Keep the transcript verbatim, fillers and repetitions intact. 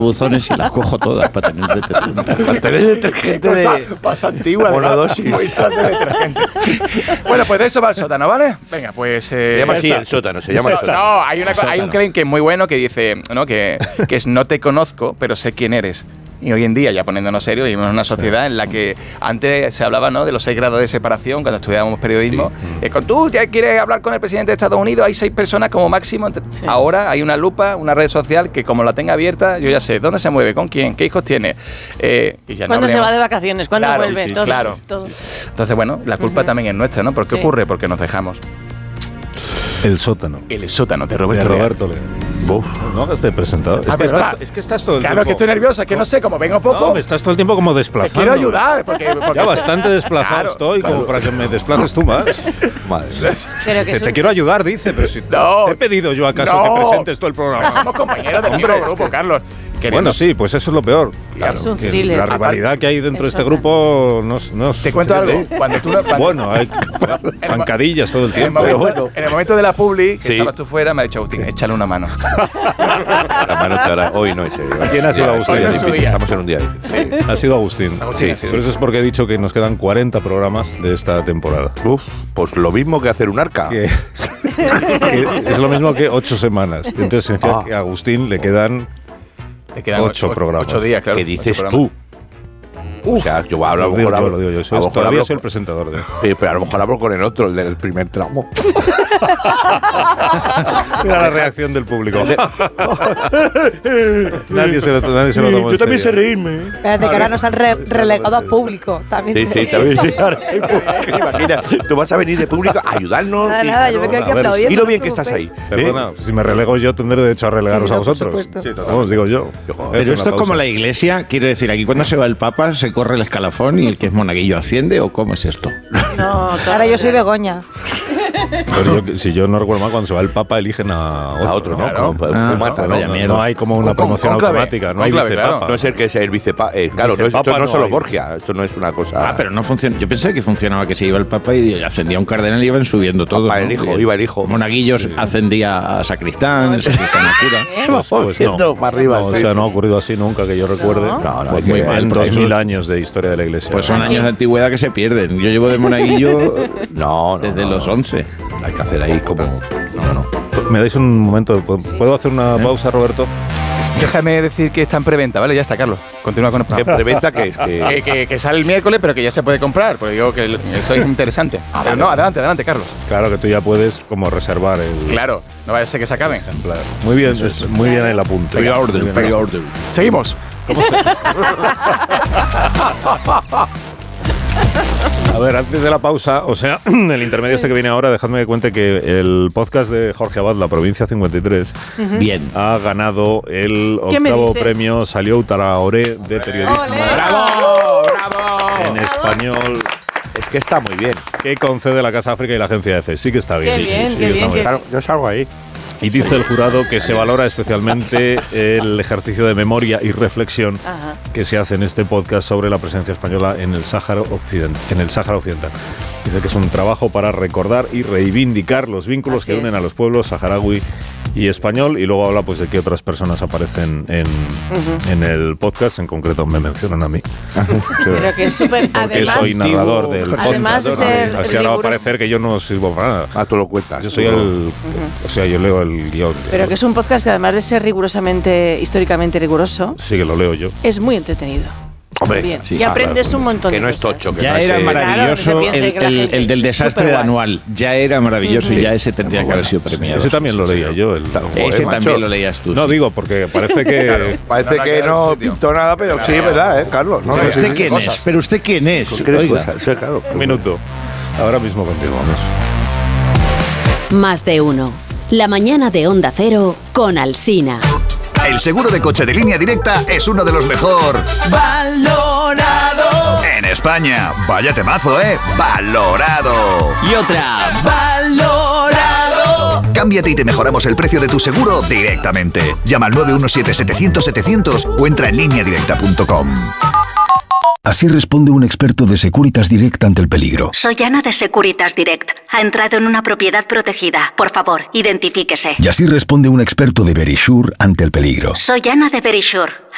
buzones y las cojo todas para tener detergente. Para tener detergente de... Cosa más antigua, monodosis. Muestras de detergente. Bueno, pues de eso va el sótano, ¿vale? Venga, pues... Eh, se llama así está. el sótano, se llama no, el sótano. No, hay, una, hay un claim que es muy bueno que dice, ¿no? Que, que es no te conozco, pero sé quién eres. Y hoy en día, ya poniéndonos serios, vivimos en una sociedad en la que antes se hablaba, ¿no?, de los seis grados de separación cuando estudiábamos periodismo. Sí. Eh, con tú ya quieres hablar con el presidente de Estados Unidos, hay seis personas como máximo. Sí. Ahora hay una lupa, una red social que como la tenga abierta, yo ya sé dónde se mueve, con quién, qué hijos tiene. Eh, y ya ¿Cuándo no se va de vacaciones? ¿Cuándo claro, vuelve? Sí, todo, claro. Todo. Entonces, bueno, la culpa uh-huh. también es nuestra, ¿no? ¿Por qué sí. ocurre? Porque nos dejamos. El sótano. El sótano de Roberto, de Roberto Leal. Uf, no, que esté presentado. Ah, es, que estás, es que estás todo el claro tiempo. Claro que estoy nerviosa, que no sé, como vengo poco. No, me estás todo el tiempo como desplazando. Te quiero ayudar. Porque, porque ya bastante desplazado claro, estoy, claro. como para que me desplaces tú más. Madre. Pero que te un... quiero ayudar, dice, pero si no, te he pedido yo acaso no, que presentes todo el programa. Somos compañeros del mismo grupo, que... Carlos. Queremos... Bueno, sí, pues eso es lo peor. Claro, es un thriller. La rivalidad que hay dentro de este grupo no, no Te cuento algo. Cuando tú no, cuando... Bueno, hay zancadillas todo el tiempo. En el, momento, en el momento de la publi, que sí. estabas tú fuera, me ha dicho Agustín, échale una mano. La mano te hará. Hoy no es serio. ¿Quién ha sido Agustín? No Estamos en un día difícil. Sí. Ha sido Agustín. Agustín sí, por eso es porque he dicho que nos quedan cuarenta programas de esta temporada. Uf, pues lo mismo que hacer un arca. Que, que es lo mismo que ocho semanas. Entonces significa ah. que a Agustín le quedan... Le quedan ocho, ocho programas. Ocho días, claro. ¿Qué dices tú? Uf, o sea, yo voy a hablar lo digo, yo, lo digo yo. Soy, todavía hablo, soy el presentador de... Sí, pero a lo mejor hablo con el otro, el del primer tramo. Mira la reacción del público. nadie, se lo, nadie se lo tomó en Yo también sé serio. reírme. Espérate, que ahora nos han re relegado a público. También sí, sí, también sí. Ahora soy público. Imagina, tú vas a venir de público a ayudarnos. Nada, nada, yo me quedo aquí aplaudiendo. Y lo bien que estás ahí. Perdona, si me relego yo, tendré derecho a relegaros sí, sí, a vosotros. sí, no, os digo yo. Pero esto es como la iglesia. Quiero decir, aquí cuando se va el Papa, se corre el escalafón y el que es monaguillo asciende, ¿o cómo es esto? No, ahora yo soy Begoña. Pero yo, si yo no recuerdo mal, cuando se va el Papa eligen a otro, a otro, ¿no? Claro. Como Ah, fumata, no, no, no hay como una promoción con, con automática, no hay clave, vicepapa. claro. No es el que sea el vicepapa. Eh, claro, no es, esto no es solo Borgia, esto no es una cosa... Ah, pero no funciona. Yo pensé que funcionaba que se iba el Papa y ascendía un cardenal y iban subiendo todo. Papa, ¿no? el hijo, iba el hijo. Monaguillos sí. ascendía a sacristán, el sacristán a cura. Pues, pues no, para arriba, no, o sea, no ha ocurrido así nunca que yo recuerde. No, no, no pues muy mal, en dos mil años de historia de la iglesia. Pues son años de antigüedad que se pierden. Yo llevo de monaguillo no, no, desde no, los once. Hay que hacer ahí como... No, no. ¿Me dais un momento? ¿Puedo hacer una pausa, Roberto? Déjame decir que está en preventa, ¿vale? Ya está, Carlos. Continúa con el programa. ¿Qué preventa que es? Que... Que, que, que sale el miércoles, pero que ya se puede comprar. Porque digo que esto es interesante. Ah, pero no, adelante, adelante, Carlos. Claro que tú ya puedes como reservar el... Claro, no vaya a ser que se acaben. Ejemplar. Muy bien, es, muy bien el apunte. Pre-order, pre-order. Seguimos. ¿Cómo se...? A ver, antes de la pausa, o sea, el intermedio este que viene ahora, dejadme que cuente que el podcast de Jorge Abad, La Provincia cincuenta y tres, uh-huh. bien, ha ganado el octavo premio Salió Traoré de periodismo. ¡Olé! ¡Bravo! ¡Bravo! En español. Es que está muy bien. Que concede la Casa África y la Agencia Efe. Sí que está bien. Qué sí, bien, sí, sí, qué sí, bien. bien. Claro, yo salgo ahí. Y dice el jurado que se valora especialmente el ejercicio de memoria y reflexión Ajá. que se hace en este podcast sobre la presencia española en el Sáhara Occidental. En el Sáhara Occidental. Dice que es un trabajo para recordar y reivindicar los vínculos Así que unen es. a los pueblos saharaui y español, y luego habla pues de que otras personas aparecen en, uh-huh. en el podcast, en concreto me mencionan a mí. Pero que es súper... Porque además, soy narrador del podcast. Además de ser Así ahora va a parecer que yo no sirvo para nada. Ah, tú lo cuentas. Yo soy el... Uh-huh. O sea, yo leo el guión. Pero que es un podcast que además de ser rigurosamente, históricamente riguroso... Sí, que lo leo yo. Es muy entretenido. Hombre, bien. Sí. Y aprendes ah, claro, un montón que de no cosas. es tocho. Que ya no era es, maravilloso claro, el, el, el del desastre de anual. Ya era maravilloso uh-huh. y ya ese tendría que haber sido premiado. Ese también lo leía yo. El, Joder, ese macho. También lo leías tú. No sí. digo, porque parece que... Claro, parece no, que no pintó nada, pero claro, sí, es verdad, ¿eh, Carlos? No, ¿Pero no, usted sí, quién cosas. es? ¿Pero usted quién es? Oiga. Sí, claro. Un minuto. Ahora mismo continuamos. Más de uno. La mañana de Onda Cero con Alsina. El seguro de coche de Línea Directa es uno de los mejor valorado en España. Vaya temazo, ¿eh? Valorado. Y otra, valorado. Cámbiate y te mejoramos el precio de tu seguro directamente. Llama al nueve uno siete, setecientos, setecientos o entra en línea directa punto com. Así responde un experto de Securitas Direct ante el peligro. Soy Ana de Securitas Direct. Ha entrado en una propiedad protegida. Por favor, identifíquese. Y así responde un experto de Verisure ante el peligro. Soy Ana de Verisure.